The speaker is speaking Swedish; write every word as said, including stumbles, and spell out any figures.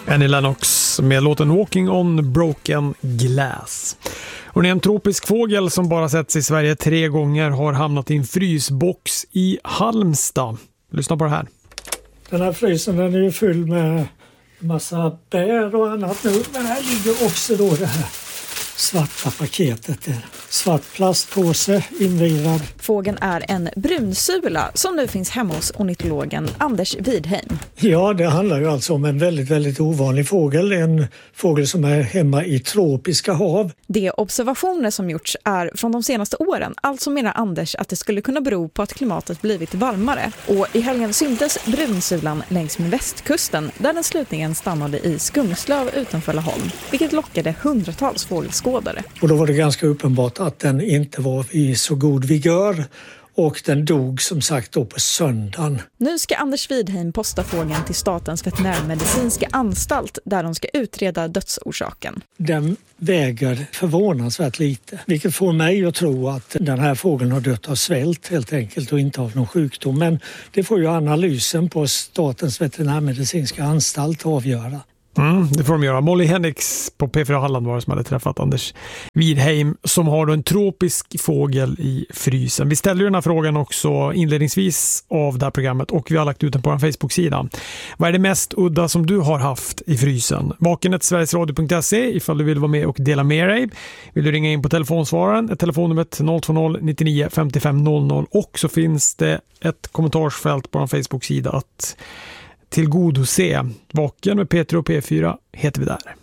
Annie Lennox med låten Walking on Broken Glass. Och en tropisk fågel som bara setts i Sverige tre gånger har hamnat i en frysbox i Halmstad. Lyssna på det här. Den här frysen den är ju full med massa bär och annat nu. Men här ligger också då det här svarta paketet där. Svart plastpåse invirad. Fågeln är en brunsula som nu finns hemma hos ornitologen Anders Widheim. Ja, det handlar ju alltså om en väldigt, väldigt ovanlig fågel. En fågel som är hemma i tropiska hav. De observationer som gjorts är från de senaste åren. Alltså menar Anders att det skulle kunna bero på att klimatet blivit varmare. Och i helgen syntes brunsulan längs med västkusten där den slutligen stannade i Skumslöv utanför Laholm. Vilket lockade hundratals fågelskådare. Och då var det ganska uppenbart att den inte var i så god vigör. Och den dog som sagt då på söndagen. Nu ska Anders Widheim posta fågeln till Statens veterinärmedicinska anstalt där de ska utreda dödsorsaken. Den väger förvånansvärt lite. Vilket får mig att tro att den här fågeln har dött av svält helt enkelt och inte av någon sjukdom. Men det får ju analysen på Statens veterinärmedicinska anstalt avgöra. Mm, det får de göra. Molly Henriks på P fyra Halland var det som hade träffat Anders Widheim som har då en tropisk fågel i frysen. Vi ställer ju den här frågan också inledningsvis av det här programmet och vi har lagt ut den på vår Facebook-sida. Vad är det mest udda som du har haft i frysen? Vakenet sverigesradio punkt se ifall du vill vara med och dela med dig. Vill du ringa in på telefonsvararen, telefonnumret noll två noll nittionio femtiofem noll noll och så finns det ett kommentarsfält på vår Facebook-sida att tillgodose. Vaken med P tre och P fyra heter vi där.